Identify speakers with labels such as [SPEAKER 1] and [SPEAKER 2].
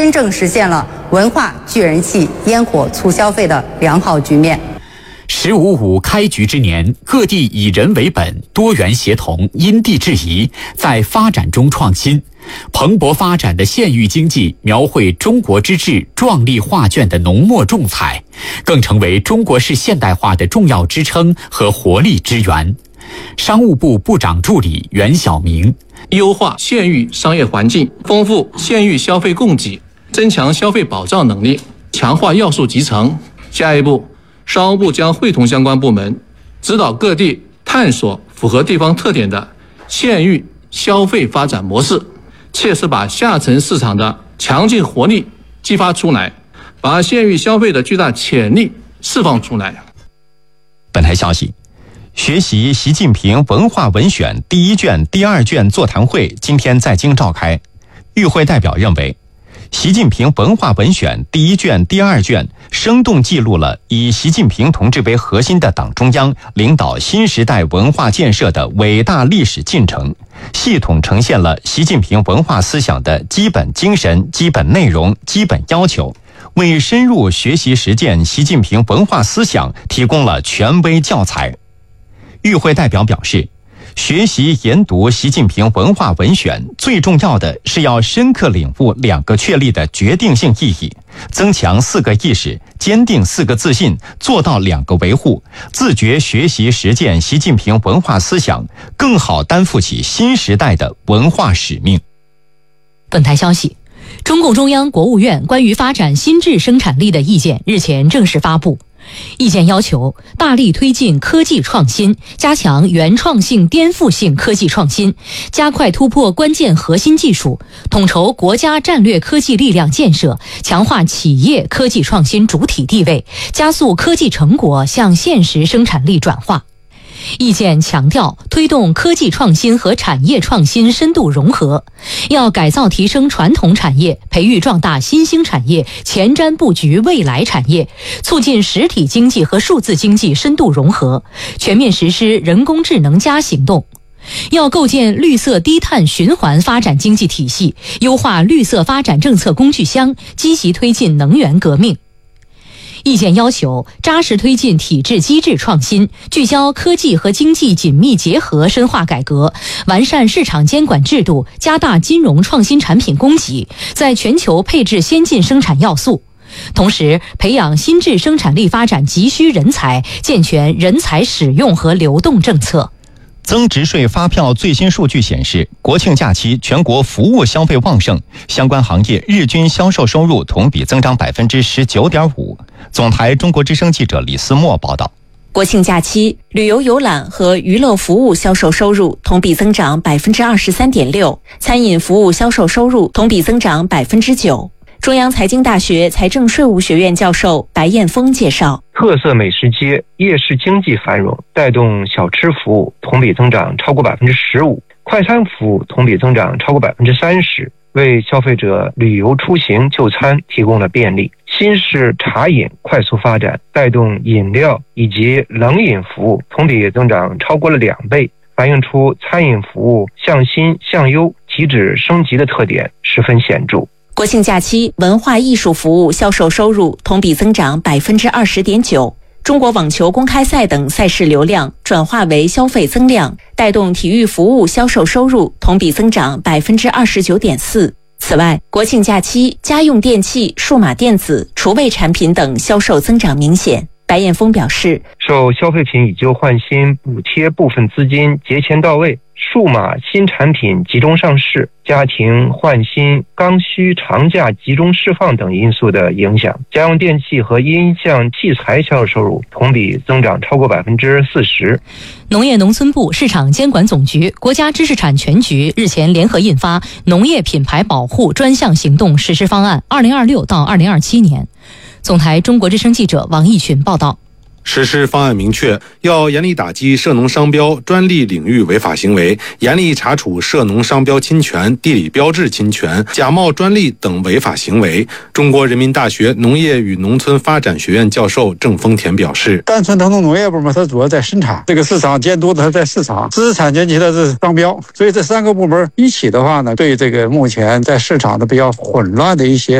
[SPEAKER 1] 真正实现了文化聚人气、烟火促消费的良好局面。
[SPEAKER 2] “15.5”开局之年，各地以人为本，多元协同，因地制宜，在发展中创新。蓬勃发展的县域经济描绘中国之治壮丽画卷的浓墨重彩，更成为中国式现代化的重要支撑和活力之源。商务部部长助理袁晓明：
[SPEAKER 3] 优化县域商业环境，丰富县域消费供给，增强消费保障能力，强化要素集成。下一步，商务部将会同相关部门，指导各地探索符合地方特点的县域消费发展模式，切实把下沉市场的强劲活力激发出来，把县域消费的巨大潜力释放出来。
[SPEAKER 4] 本台消息，学习习近平文化文选第1卷、第2卷座谈会今天在京召开。与会代表认为，习近平文化文选第1卷、第2卷生动记录了以习近平同志为核心的党中央领导新时代文化建设的伟大历史进程，系统呈现了习近平文化思想的基本精神、基本内容、基本要求，为深入学习实践习近平文化思想提供了权威教材。与会代表表示，学习研读习近平文化文选，最重要的是要深刻领悟2个确立的决定性意义，增强4个意识，坚定4个自信，做到2个维护，自觉学习实践习近平文化思想，更好担负起新时代的文化使命。
[SPEAKER 5] 本台消息，中共中央、国务院关于发展新质生产力的意见日前正式发布。意见要求大力推进科技创新，加强原创性、颠覆性科技创新，加快突破关键核心技术，统筹国家战略科技力量建设，强化企业科技创新主体地位，加速科技成果向现实生产力转化。意见强调，推动科技创新和产业创新深度融合，要改造提升传统产业，培育壮大新兴产业，前瞻布局未来产业，促进实体经济和数字经济深度融合，全面实施人工智能行动。要构建绿色低碳循环发展经济体系，优化绿色发展政策工具箱，积极推进能源革命。意见要求扎实推进体制机制创新，聚焦科技和经济紧密结合深化改革，完善市场监管制度，加大金融创新产品供给，在全球配置先进生产要素。同时，培养新质生产力发展急需人才，健全人才使用和流动政策。
[SPEAKER 4] 增值税发票最新数据显示，国庆假期全国服务消费旺盛，相关行业日均销售收入同比增长 19.5%。总台中国之声记者李思墨报道。
[SPEAKER 6] 国庆假期，旅游游览和娱乐服务销售收入同比增长 23.6%， 餐饮服务销售收入同比增长 9%。中央财经大学财政税务学院教授白彦峰介绍，
[SPEAKER 7] 特色美食街、夜市经济繁荣，带动小吃服务同比增长超过 15%， 快餐服务同比增长超过 30%， 为消费者旅游出行就餐提供了便利。新式茶饮快速发展，带动饮料以及冷饮服务同比增长超过了2倍，反映出餐饮服务向新向优、提质升级的特点十分显著。
[SPEAKER 6] 国庆假期，文化艺术服务销售收入同比增长 20.9%， 中国网球公开赛等赛事流量转化为消费增量，带动体育服务销售收入同比增长 29.4%。此外，国庆假期家用电器、数码电子、厨卫产品等销售增长明显。白彦峰表示，
[SPEAKER 7] 受消费品以旧换新补贴部分资金节前到位，数码新产品集中上市，家庭换新刚需长假集中释放等因素的影响，家用电器和音像器材销售收入同比增长超过 40%。
[SPEAKER 5] 农业农村部市场监管总局、国家知识产权局日前联合印发《农业品牌保护专项行动实施方案 （2026 到2027年）。总台中国之声记者王毅群报道。
[SPEAKER 8] 实施方案明确，要严厉打击涉农商标、专利领域违法行为，严厉查处涉农商标侵权、地理标志侵权、假冒专利等违法行为。中国人民大学农业与农村发展学院教授郑丰田表示，
[SPEAKER 9] 单纯腾冲农业部门它主要在生产，这个市场监督的它在市场，知识产权局的是商标，所以这3个部门一起的话呢，对这个目前在市场的比较混乱的一些